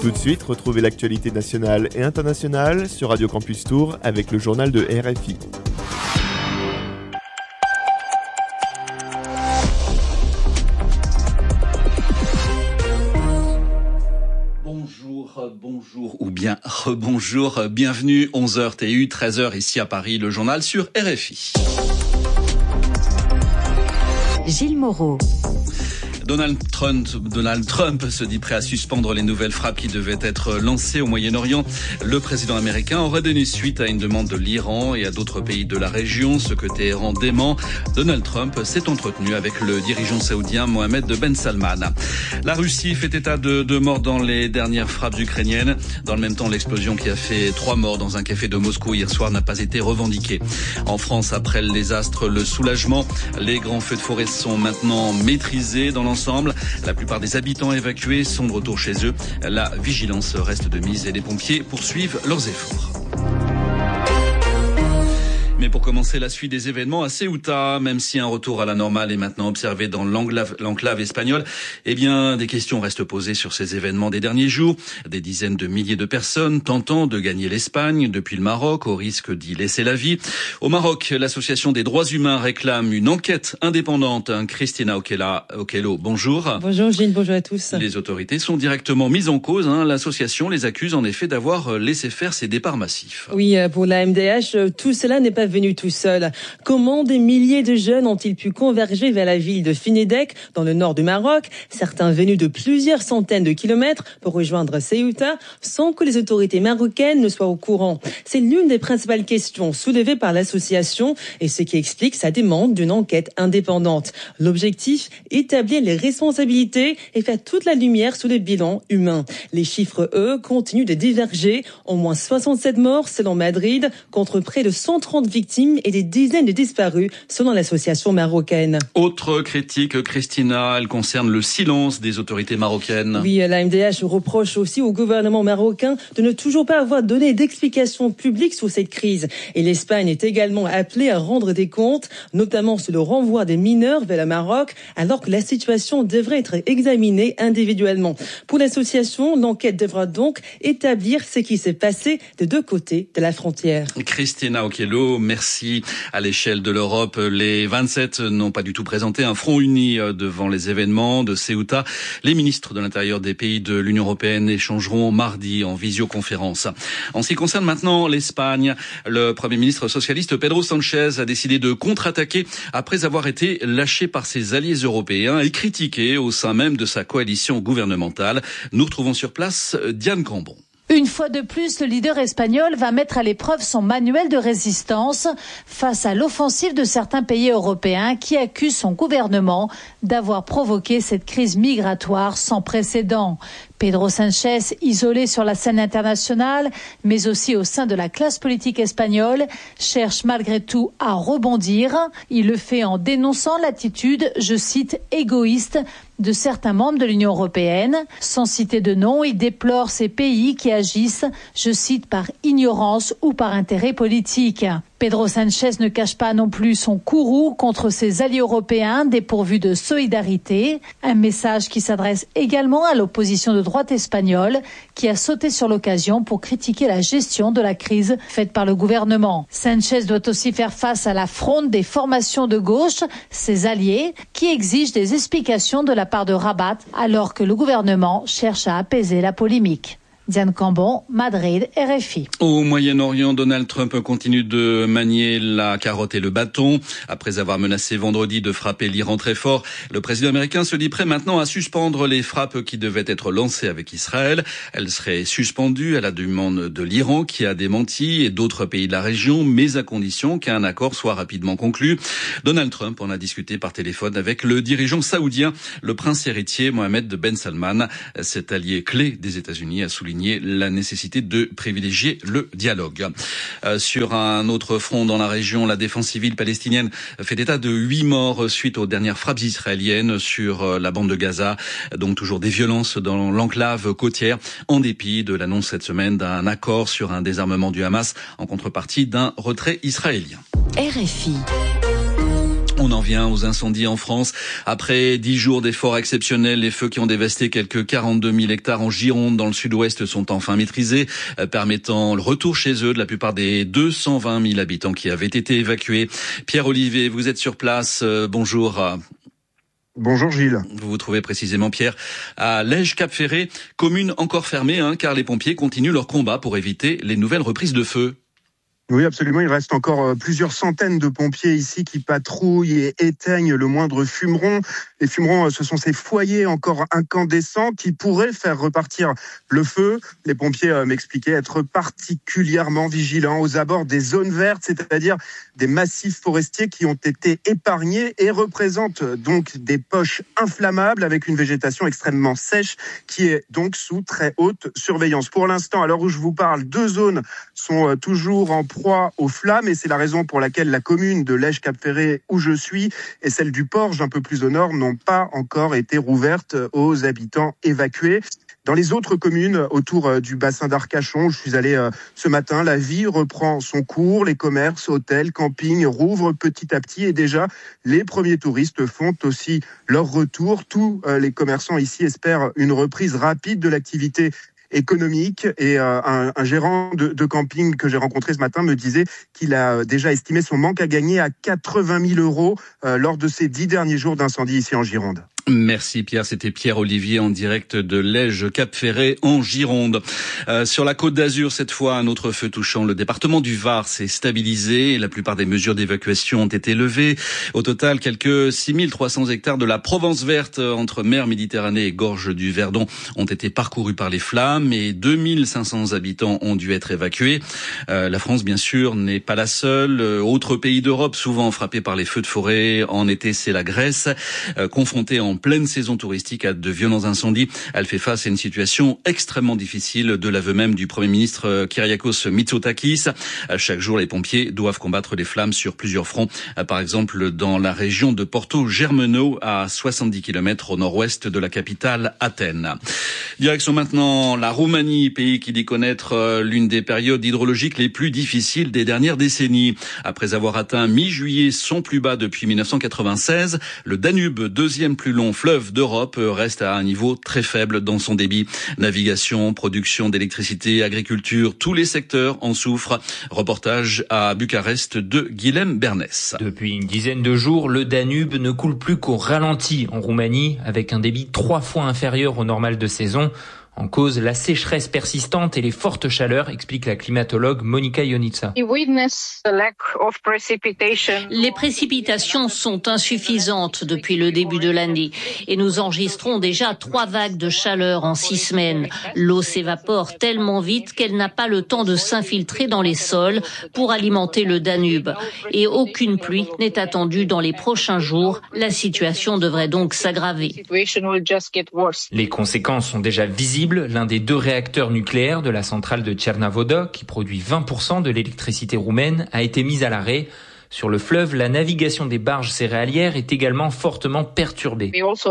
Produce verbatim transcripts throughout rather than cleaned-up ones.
Tout de suite, retrouvez l'actualité nationale et internationale sur Radio Campus Tours avec le journal de R F I. Bonjour, bonjour ou bien rebonjour, bienvenue, onze heures T U, treize heures ici à Paris, le journal sur R F I. Gilles Moreau. Donald Trump, Donald Trump se dit prêt à suspendre les nouvelles frappes qui devaient être lancées au Moyen-Orient. Le président américain aurait donné suite à une demande de l'Iran et à d'autres pays de la région, ce que Téhéran dément. Donald Trump s'est entretenu avec le dirigeant saoudien Mohamed Ben Salman. La Russie fait état de deux morts dans les dernières frappes ukrainiennes. Dans le même temps, l'explosion qui a fait trois morts dans un café de Moscou hier soir n'a pas été revendiquée. En France, après le désastre, le soulagement. Les grands feux de forêt sont maintenant maîtrisés dans l'ensemble. La plupart des habitants évacués sont de retour chez eux. La vigilance reste de mise et les pompiers poursuivent leurs efforts. Mais pour commencer, la suite des événements à Ceuta, même si un retour à la normale est maintenant observé dans l'enclave, l'enclave espagnole, eh bien, des questions restent posées sur ces événements des derniers jours. Des dizaines de milliers de personnes tentant de gagner l'Espagne depuis le Maroc, au risque d'y laisser la vie. Au Maroc, l'association des droits humains réclame une enquête indépendante. Christina Okello, bonjour. Bonjour Gilles, bonjour à tous. Les autorités sont directement mises en cause. Hein. L'association les accuse en effet d'avoir laissé faire ces départs massifs. Oui, pour la M D H, tout cela n'est pas venu tout seul. Comment des milliers de jeunes ont-ils pu converger vers la ville de Finedec, dans le nord du Maroc, certains venus de plusieurs centaines de kilomètres pour rejoindre Ceuta, sans que les autorités marocaines ne soient au courant? C'est l'une des principales questions soulevées par l'association et ce qui explique sa demande d'une enquête indépendante. L'objectif, établir les responsabilités et faire toute la lumière sur le bilan humain. Les chiffres, eux, continuent de diverger. Au moins soixante-sept morts selon Madrid, contre près de cent trente victimes et des dizaines de disparus selon l'association marocaine. Autre critique, Christina, elle concerne le silence des autorités marocaines. Oui, la M D H reproche aussi au gouvernement marocain de ne toujours pas avoir donné d'explications publiques sur cette crise. Et l'Espagne est également appelée à rendre des comptes, notamment sur le renvoi des mineurs vers le Maroc, alors que la situation devrait être examinée individuellement. Pour l'association, l'enquête devra donc établir ce qui s'est passé des deux côtés de la frontière. Christina Okello, merci. À l'échelle de l'Europe, les vingt-sept n'ont pas du tout présenté un front uni devant les événements de Ceuta. Les ministres de l'Intérieur des pays de l'Union européenne échangeront mardi en visioconférence. En ce qui concerne maintenant l'Espagne, le Premier ministre socialiste Pedro Sánchez a décidé de contre-attaquer après avoir été lâché par ses alliés européens et critiqué au sein même de sa coalition gouvernementale. Nous retrouvons sur place Diane Cambon. Une fois de plus, le leader espagnol va mettre à l'épreuve son manuel de résistance face à l'offensive de certains pays européens qui accusent son gouvernement d'avoir provoqué cette crise migratoire sans précédent. Pedro Sánchez, isolé sur la scène internationale, mais aussi au sein de la classe politique espagnole, cherche malgré tout à rebondir. Il le fait en dénonçant l'attitude, je cite, égoïste de certains membres de l'Union européenne. Sans citer de nom, il déplore ces pays qui agissent, je cite, par ignorance ou par intérêt politique. Pedro Sánchez ne cache pas non plus son courroux contre ses alliés européens dépourvus de solidarité. Un message qui s'adresse également à l'opposition de droite espagnole qui a sauté sur l'occasion pour critiquer la gestion de la crise faite par le gouvernement. Sánchez doit aussi faire face à la fronde des formations de gauche, ses alliés, qui exigent des explications de la part de Rabat alors que le gouvernement cherche à apaiser la polémique. Diane Cambon, Madrid, R F I. Au Moyen-Orient, Donald Trump continue de manier la carotte et le bâton. Après avoir menacé vendredi de frapper l'Iran très fort, le président américain se dit prêt maintenant à suspendre les frappes qui devaient être lancées avec Israël. Elles seraient suspendues à la demande de l'Iran qui a démenti et d'autres pays de la région, mais à condition qu'un accord soit rapidement conclu. Donald Trump en a discuté par téléphone avec le dirigeant saoudien, le prince héritier Mohamed Ben Salman. Cet allié clé des États-Unis a souligné la nécessité de privilégier le dialogue. Euh, sur un autre front dans la région, la défense civile palestinienne fait état de huit morts suite aux dernières frappes israéliennes sur la bande de Gaza. Donc toujours des violences dans l'enclave côtière, en dépit de l'annonce cette semaine d'un accord sur un désarmement du Hamas en contrepartie d'un retrait israélien. R F I. On en vient aux incendies en France. Après dix jours d'efforts exceptionnels, les feux qui ont dévasté quelques quarante-deux mille hectares en Gironde, dans le sud-ouest, sont enfin maîtrisés, permettant le retour chez eux de la plupart des deux cent vingt mille habitants qui avaient été évacués. Pierre Olivier, vous êtes sur place. Bonjour. Bonjour Gilles. Vous vous trouvez précisément, Pierre, à Lège-Cap-Ferré, commune encore fermée, hein, car les pompiers continuent leur combat pour éviter les nouvelles reprises de feu. Oui, absolument. Il reste encore plusieurs centaines de pompiers ici qui patrouillent et éteignent le moindre fumeron. Les fumerons, ce sont ces foyers encore incandescents qui pourraient faire repartir le feu. Les pompiers m'expliquaient être particulièrement vigilants aux abords des zones vertes, c'est-à-dire des massifs forestiers qui ont été épargnés et représentent donc des poches inflammables avec une végétation extrêmement sèche qui est donc sous très haute surveillance. Pour l'instant, à l'heure où je vous parle, deux zones sont toujours en proie aux flammes et c'est la raison pour laquelle la commune de Lège-Cap-Ferré où je suis et celle du Porge un peu plus au nord n'ont pas encore été rouvertes aux habitants évacués. Dans les autres communes autour du bassin d'Arcachon, où je suis allé ce matin, la vie reprend son cours, les commerces, hôtels, campings rouvrent petit à petit et déjà les premiers touristes font aussi leur retour. Tous les commerçants ici espèrent une reprise rapide de l'activité économique et euh, un, un gérant de, de camping que j'ai rencontré ce matin me disait qu'il a déjà estimé son manque à gagner à quatre-vingt mille euros euh, lors de ces dix derniers jours d'incendie ici en Gironde. Merci Pierre, c'était Pierre Olivier en direct de Lège-Cap-Ferré en Gironde. Euh, sur la Côte d'Azur, cette fois, un autre feu touchant le département du Var s'est stabilisé et la plupart des mesures d'évacuation ont été levées. Au total, quelques six mille trois cents hectares de la Provence verte entre mer Méditerranée et gorge du Verdon ont été parcourus par les flammes et deux mille cinq cents habitants ont dû être évacués. Euh, la France, bien sûr, n'est pas la seule. Euh, autre pays d'Europe souvent frappé par les feux de forêt en été, c'est la Grèce, euh, confrontée en En pleine saison touristique à de violents incendies. Elle fait face à une situation extrêmement difficile, de l'aveu même du Premier ministre Kyriakos Mitsotakis. Chaque jour, les pompiers doivent combattre les flammes sur plusieurs fronts. Par exemple, dans la région de Porto Germano, à soixante-dix kilomètres au nord-ouest de la capitale Athènes. Direction maintenant la Roumanie, pays qui dit connaître l'une des périodes hydrologiques les plus difficiles des dernières décennies. Après avoir atteint mi-juillet son plus bas depuis mille neuf cent quatre-vingt-seize, le Danube, deuxième plus long fleuve d'Europe, reste à un niveau très faible dans son débit. Navigation, production d'électricité, agriculture, tous les secteurs en souffrent. Reportage à Bucarest de Guilhem Bernès. Depuis une dizaine de jours, le Danube ne coule plus qu'au ralenti en Roumanie, avec un débit trois fois inférieur au normal de saison. En cause, la sécheresse persistante et les fortes chaleurs, explique la climatologue Monica Ionica. Les précipitations sont insuffisantes depuis le début de l'année et nous enregistrons déjà trois vagues de chaleur en six semaines. L'eau s'évapore tellement vite qu'elle n'a pas le temps de s'infiltrer dans les sols pour alimenter le Danube. Et aucune pluie n'est attendue dans les prochains jours. La situation devrait donc s'aggraver. Les conséquences sont déjà visibles. L'un des deux réacteurs nucléaires de la centrale de Tchernavoda, qui produit vingt pour cent de l'électricité roumaine, a été mis à l'arrêt. Sur le fleuve, la navigation des barges céréalières est également fortement perturbée.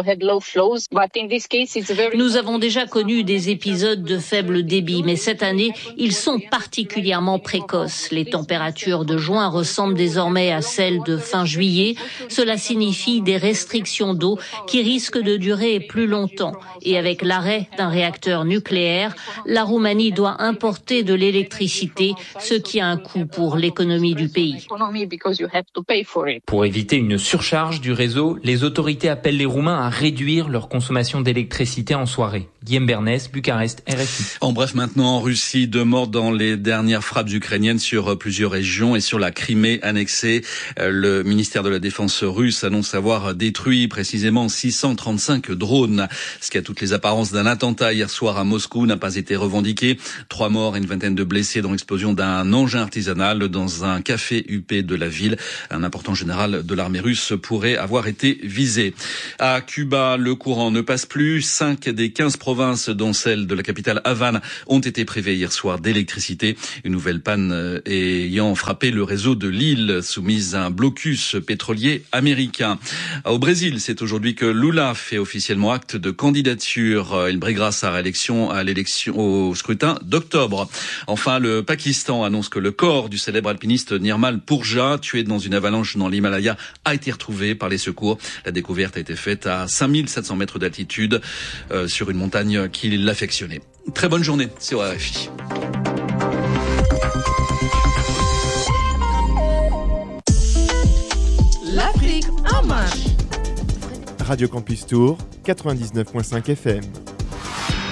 Nous avons déjà connu des épisodes de faible débit, mais cette année, ils sont particulièrement précoces. Les températures de juin ressemblent désormais à celles de fin juillet. Cela signifie des restrictions d'eau qui risquent de durer plus longtemps. Et avec l'arrêt d'un réacteur nucléaire, la Roumanie doit importer de l'électricité, ce qui a un coût pour l'économie du pays. Pour éviter une surcharge du réseau, les autorités appellent les Roumains à réduire leur consommation d'électricité en soirée. Guillaume Bernès, Bucarest, R F I. En bref, maintenant en Russie, deux morts dans les dernières frappes ukrainiennes sur plusieurs régions et sur la Crimée annexée. Le ministère de la Défense russe annonce avoir détruit précisément six cent trente-cinq drones. Ce qui a toutes les apparences d'un attentat hier soir à Moscou n'a pas été revendiqué. Trois morts et une vingtaine de blessés dans l'explosion d'un engin artisanal dans un café huppé de la ville. Un important général de l'armée russe pourrait avoir été visé. À Cuba, le courant ne passe plus. Cinq des quinze provinces, dont celle de la capitale Havane, ont été privées hier soir d'électricité. Une nouvelle panne ayant frappé le réseau de l'île, soumise à un blocus pétrolier américain. Au Brésil, c'est aujourd'hui que Lula fait officiellement acte de candidature. Il briguera sa réélection à l'élection au scrutin d'octobre. Enfin, le Pakistan annonce que le corps du célèbre alpiniste Nirmal Purja, tué dans une avalanche dans l'Himalaya, a été retrouvé par les secours. La découverte a été faite à cinq mille sept cents mètres d'altitude euh, sur une montagne qui l'affectionnait. Très bonne journée sur R F I. L'Afrique en marche. Radio Campus Tour, quatre-vingt-dix-neuf virgule cinq F M.